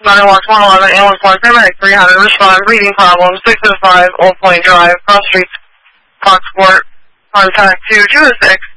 Mother Walks 111, ambulance 1, paramedic 300, respond, breathing problems, 605, Old Point Drive, Cross Street, Foxport, contact 226.